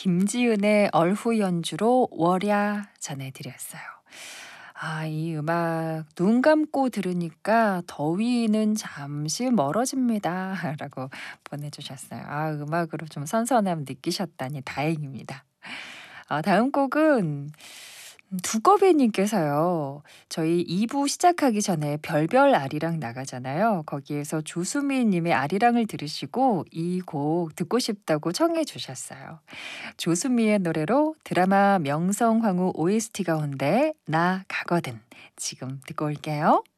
김지은의 얼후 연주로 월야 전해드렸어요. 이 음악 눈 감고 들으니까 더위는 잠시 멀어집니다. 라고 보내주셨어요. 음악으로 좀 선선함 느끼셨다니 다행입니다. 다음 곡은 두꺼비님께서요. 저희 2부 시작하기 전에 별별 아리랑 나가잖아요. 거기에서 조수미 님의 아리랑을 들으시고 이 곡 듣고 싶다고 청해 주셨어요. 조수미의 노래로 드라마 명성황후 OST 가운데 나 가거든. 지금 듣고 올게요.